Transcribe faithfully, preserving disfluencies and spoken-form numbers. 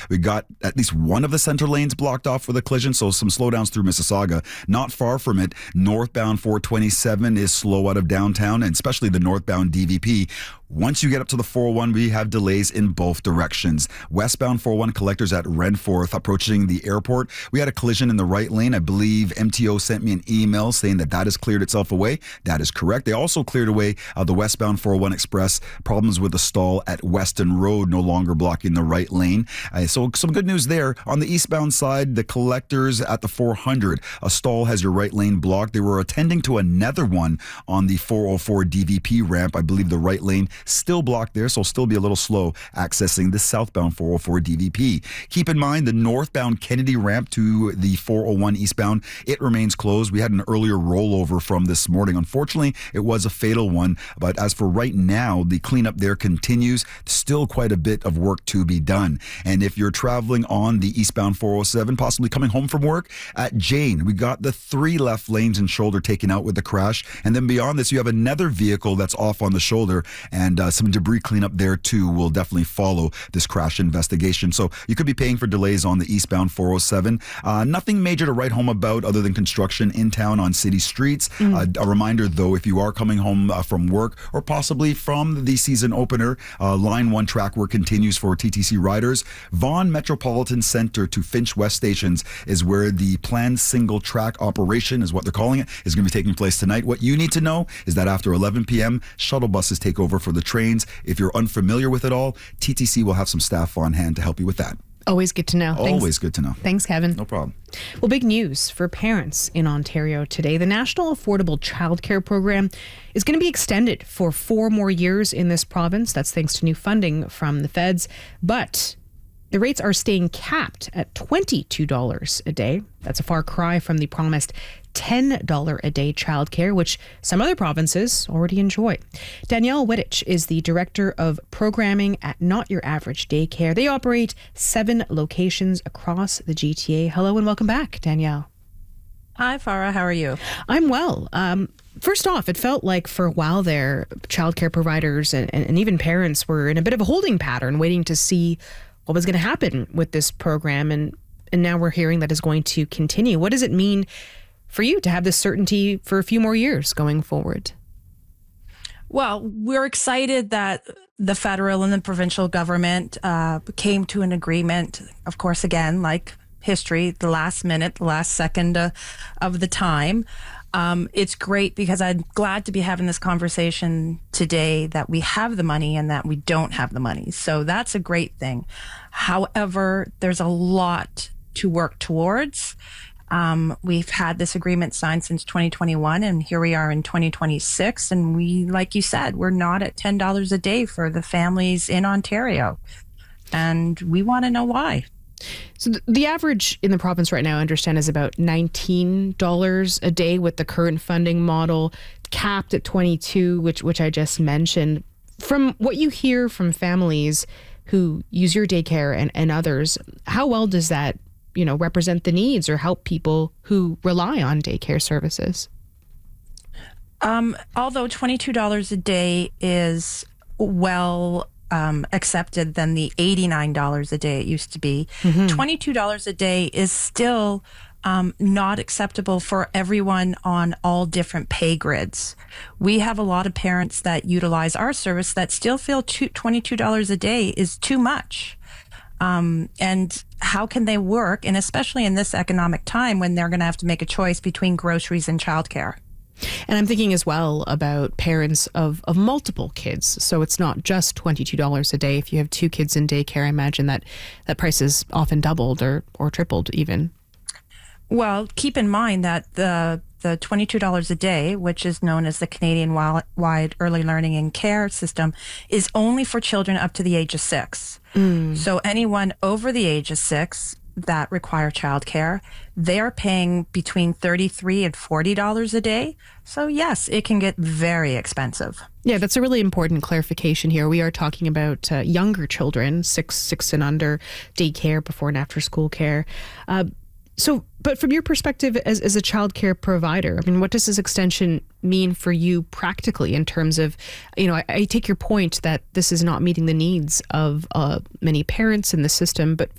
We got at least one of the center lanes blocked off for the collision, so some slowdowns through Mississauga. Not far from it, northbound four twenty-seven is slow out of downtown, and especially the northbound D V P. Once you get up to the four oh one, we have delays in both directions. Westbound four oh one collectors at Renforth approaching the airport. We had a collision in the right lane. I believe M T O sent me an email saying that that has cleared itself away. That is correct. They also cleared away uh, the westbound four oh one Express. Problems with the stall at Weston Road, no longer blocking the right lane. Uh, so some good news there. On the eastbound side, the collectors at the four hundred. A stall has your right lane blocked. They were attending to another one on the four oh four D V P ramp. I believe the right lane still blocked there, so still be a little slow accessing the southbound four oh four D V P. Keep in mind the northbound Kennedy ramp to the four oh one eastbound, it remains closed. We had an earlier rollover from this morning. Unfortunately, it was a fatal one, but as for right now, the cleanup there continues. Still quite a bit of work to be done. And if you're traveling on the eastbound four oh seven, possibly coming home from work, at Jane, we got the three left lanes and shoulder taken out with the crash. And then beyond this, you have another vehicle that's off on the shoulder, and uh, some debris cleanup there too will definitely follow this crash investigation. So you could be paying for delays on the eastbound four oh seven. Uh, nothing major to write home about other than construction in town on city streets. Mm. Uh, a reminder though, if you are coming home uh, from work or possibly from the season opener, uh, line one track work continues for T T C riders. Vaughan Metropolitan Center to Finch West stations is where the planned single track operation, is what they're calling it, is going to be taking place tonight. What you need to know is that after eleven p.m., shuttle buses take over for the trains. If you're unfamiliar with it all, T T C will have some staff on hand to help you with that. Always good to know. Always Thanks. good to know. Thanks, Kevin. No problem. Well, big news for parents in Ontario today. The National Affordable Childcare Program is going to be extended for four more years in this province. That's thanks to new funding from the feds. But the rates are staying capped at twenty-two dollars a day. That's a far cry from the promised ten dollars a day childcare, which some other provinces already enjoy. Danielle Wittich is the Director of Programming at Not Your Average Daycare. They operate seven locations across the G T A. Hello and welcome back, Danielle. Hi, Farah. How are you? I'm well. Um, first off, it felt like for a while there, childcare providers and, and, and even parents were in a bit of a holding pattern, waiting to see what was going to happen with this program. And, and now we're hearing that is going to continue. What does it mean for you to have this certainty for a few more years going forward? Well, we're excited that the federal and the provincial government uh, came to an agreement. Of course, again, like history, the last minute, the last second uh, of the time. Um, it's great because I'm glad to be having this conversation today that we have the money and that we don't have the money. So that's a great thing. However, there's a lot to work towards. Um, we've had this agreement signed since twenty twenty-one, and here we are in twenty twenty-six. And we, like you said, we're not at ten dollars a day for the families in Ontario. And we want to know why. So the average in the province right now, I understand, is about nineteen dollars a day with the current funding model, capped at twenty-two, which which I just mentioned. From what you hear from families who use your daycare and, and others, how well does that, you know, represent the needs or help people who rely on daycare services? Um, although twenty-two dollars a day is well Um, accepted than the eighty-nine dollars a day it used to be. Mm-hmm. twenty-two dollars a day is still um, not acceptable for everyone on all different pay grids. We have a lot of parents that utilize our service that still feel twenty-two dollars a day is too much. Um, and how can they work? And especially in this economic time when they're going to have to make a choice between groceries and childcare. And I'm thinking as well about parents of, of multiple kids. So it's not just twenty-two dollars a day. If you have two kids in daycare, I imagine that that price is often doubled or, or tripled even. Well, keep in mind that the the twenty-two dollars a day, which is known as the Canadian Wide Early Learning and Care System, is only for children up to the age of six. Mm. So anyone over the age of six that require childcare, they are paying between thirty-three and forty dollars a day. So yes, it can get very expensive. Yeah, that's a really important clarification here. We are talking about uh, younger children, six, six and under, daycare, before and after school care. Uh, so, but from your perspective as, as a childcare provider, I mean, what does this extension mean for you practically in terms of, you know, I, I take your point that this is not meeting the needs of uh, many parents in the system, but